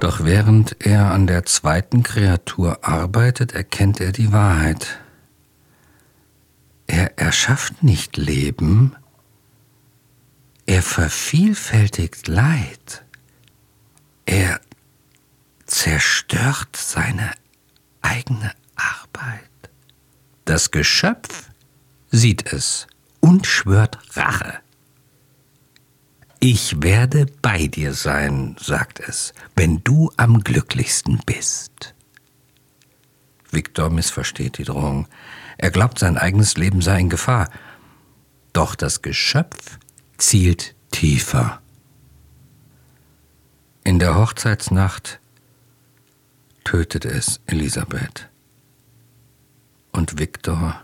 Doch während er an der zweiten Kreatur arbeitet, erkennt er die Wahrheit. Er erschafft nicht Leben, er vervielfältigt Leid. Er zerstört seine eigene Arbeit. Das Geschöpf sieht es und schwört Rache. Ich werde bei dir sein, sagt es, wenn du am glücklichsten bist. Victor missversteht die Drohung. Er glaubt, sein eigenes Leben sei in Gefahr. Doch das Geschöpf zielt tiefer. In der Hochzeitsnacht tötet es Elisabeth. Und Victor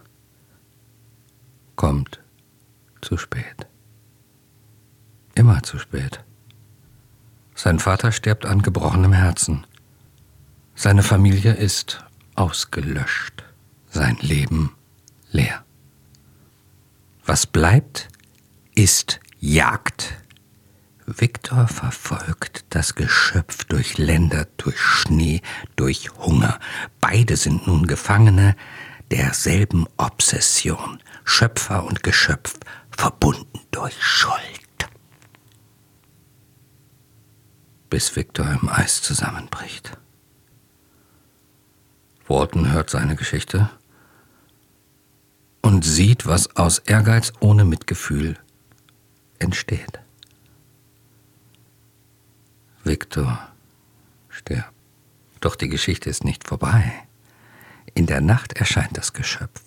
kommt zu spät. Immer zu spät. Sein Vater stirbt an gebrochenem Herzen. Seine Familie ist ausgelöscht. Sein Leben leer. Was bleibt, ist Jagd. Victor verfolgt das Geschöpf durch Länder, durch Schnee, durch Hunger. Beide sind nun Gefangene derselben Obsession. Schöpfer und Geschöpf, verbunden durch Schuld. Bis Victor im Eis zusammenbricht. Walton hört seine Geschichte und sieht, was aus Ehrgeiz ohne Mitgefühl entsteht. Victor stirbt. Doch die Geschichte ist nicht vorbei. In der Nacht erscheint das Geschöpf.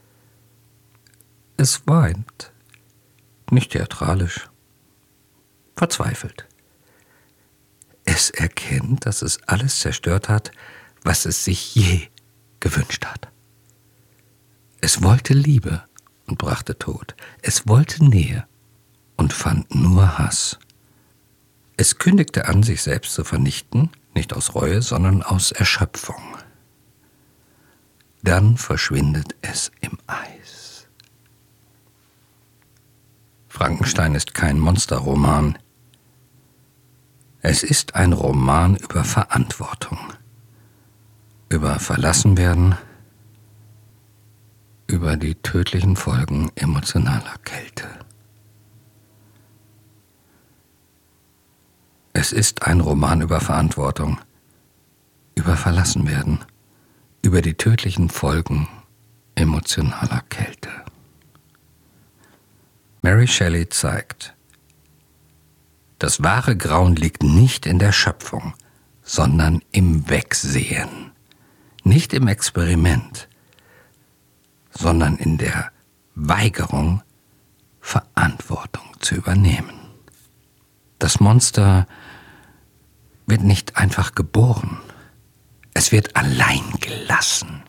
Es weint, nicht theatralisch, verzweifelt. Es erkennt, dass es alles zerstört hat, was es sich je gewünscht hat. Es wollte Liebe und brachte Tod. Es wollte Nähe und fand nur Hass. Es kündigte an, sich selbst zu vernichten, nicht aus Reue, sondern aus Erschöpfung. Dann verschwindet es im Eis. Frankenstein ist kein Monsterroman. Es ist ein Roman über Verantwortung, über Verlassenwerden, über die tödlichen Folgen emotionaler Kälte. Es ist ein Roman über Verantwortung, über Verlassenwerden, über die tödlichen Folgen emotionaler Kälte. Mary Shelley zeigt, das wahre Grauen liegt nicht in der Schöpfung, sondern im Wegsehen. Nicht im Experiment, sondern in der Weigerung, Verantwortung zu übernehmen. Das Monster wird nicht einfach geboren, es wird allein gelassen.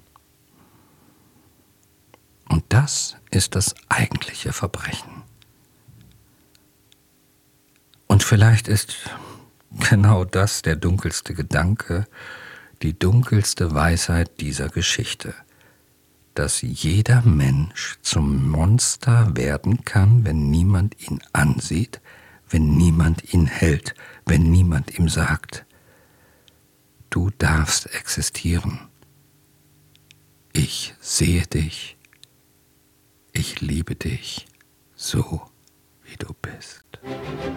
Und das ist das eigentliche Verbrechen. Und vielleicht ist genau das der dunkelste Gedanke, die dunkelste Weisheit dieser Geschichte, dass jeder Mensch zum Monster werden kann, wenn niemand ihn ansieht, wenn niemand ihn hält, wenn niemand ihm sagt, du darfst existieren. Ich sehe dich, ich liebe dich, so wie du bist.